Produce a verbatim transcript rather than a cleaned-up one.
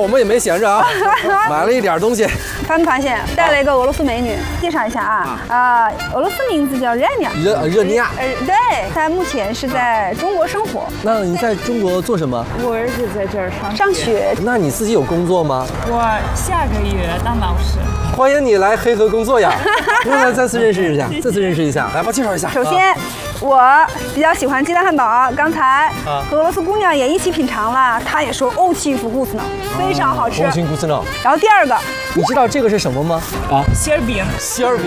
我们也没闲着啊，买了一点东西。 团团现带了一个俄罗斯美女，介绍一下啊，啊，俄罗斯名字叫热尼亚。 热热尼亚。 呃，对，她目前是在中国生活。 那你在中国做什么？ 我儿子在这儿上上学。 那你自己有工作吗？ 我下个月当老师。 欢迎你来黑河工作呀！来来，再次认识一下，再次认识一下，来吧，介绍一下。 首先，我比较喜欢鸡蛋汉堡，刚才和俄罗斯姑娘也一起品尝了，她也说欧奇福古斯呢，非常好吃。 欧奇福斯呢。 然后第二个， 你知道这个是什么吗？啊， 馅儿饼。 馅儿饼。